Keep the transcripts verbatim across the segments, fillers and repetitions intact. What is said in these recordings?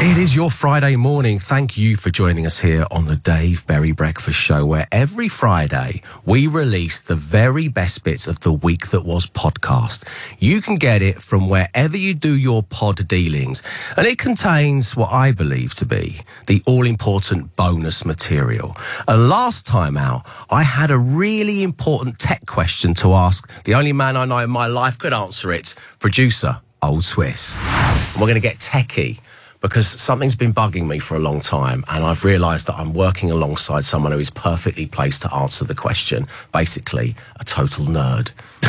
It is your Friday morning. Thank you for joining us here on the Dave Berry Breakfast Show, where every Friday we release the very best bits of the week that was podcast. You can get it from wherever you do your pod dealings, and it contains what I believe to be the all-important bonus material. And last time out, I had a really important tech question to ask the only man I know in my life could answer it, producer Old Swiss. And we're going to get techie, because something's been bugging me for a long time, and I've realised that I'm working alongside someone who is perfectly placed to answer the question. Basically, a total nerd.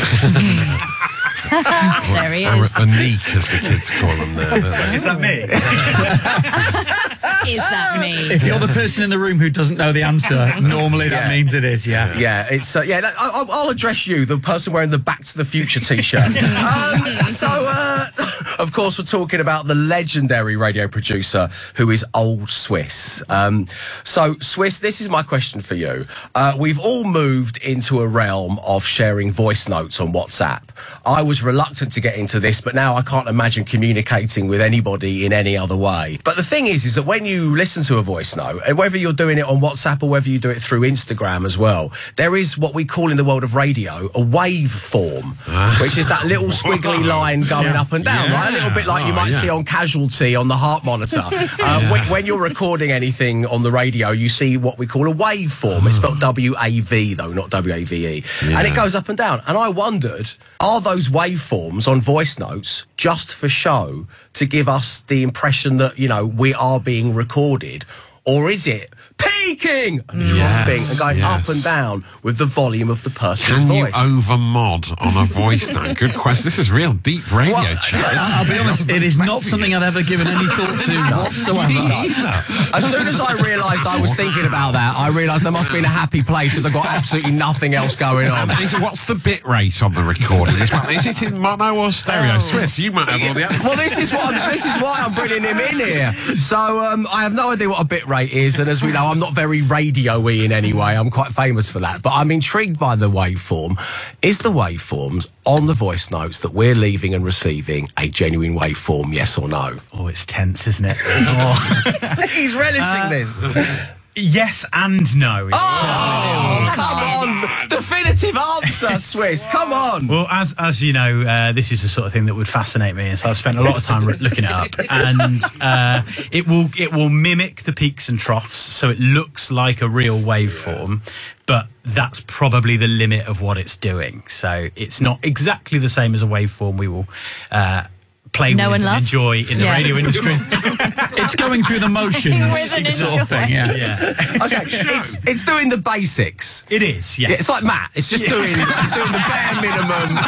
There he is. Or a neek, as the kids call them there. Is that me? Is that me? If you're the person in the room who doesn't know the answer, normally that Yeah. means it is, yeah. Yeah, it's uh, yeah. I, I'll address you, the person wearing the Back to the Future T-shirt. um, so, uh, of course, we're talking about the legendary radio producer who is Old Swiss. Um, so, Swiss, this is my question for you. Uh, we've all moved into a realm of sharing voice notes on WhatsApp. I was reluctant to get into this, but now I can't imagine communicating with anybody in any other way. But the thing is, is that when you listen to a voice note, and whether you're doing it on WhatsApp or whether you do it through Instagram as well, there is what we call in the world of radio a waveform, which is that little squiggly line going Yeah. up and down, Yeah. right? A little bit like you Oh, might yeah. see on Casualty on the heart monitor. Uh, Yeah. when, when you're recording anything on the radio, you see what we call a waveform. It's spelled W A V, though, not W A V E. Yeah. And it goes up and down. And I wondered, are those waveforms on voice notes just for show to give us the impression that, you know, we are being recorded? Or is it peaking and Yes, dropping and going yes. up and down with the volume of the person's Can you voice? over mod on a voice note? Good question. This is real deep radio Well, chat. I'll be honest, it is not something I've ever given any thought to whatsoever. As soon as I realised I was thinking about that, I realised I must be in a happy place because I've got absolutely nothing else going on. Um, is it, what's the bit rate on the recording? Is, is it in mono or stereo? Oh. Swiss, you might have all the answers. Well, this is what I'm, this is why I'm bringing him in here. So um, I have no idea what a bit rate is, and as we know, I'm not very radio-y in any way. I'm quite famous for that, but I'm intrigued by the waveform. Is the waveforms on the voice notes that we're leaving and receiving a genuine waveform? Yes or no? Oh, it's tense, isn't it? Oh. He's relishing this. Yes and no. Oh, come on! Definitive answer, Swiss. Come on. Well, as as you know, uh, this is the sort of thing that would fascinate me, and so I've spent a lot of time re- looking it up. And uh, it will it will mimic the peaks and troughs, so it looks like a real waveform, but that's probably the limit of what it's doing. So it's not exactly the same as a waveform we will uh, play Know with and love. enjoy in the Yeah. radio industry. It's going through the motions, With and sort of thing. Yeah, yeah. Okay, it's it's doing the basics. It is. Yes. Yeah, it's like Matt. It's just doing it's doing the bare minimum.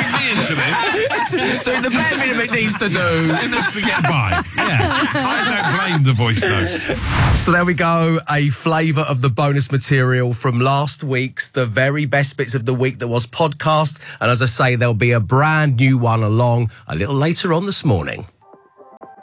It's doing the bare minimum it needs to do. Enough to get by. Yeah. I don't blame the voice notes. So there we go, a flavour of the bonus material from last week's The Very Best Bits of the Week that was podcast. And as I say, there'll be a brand new one along a little later on this morning.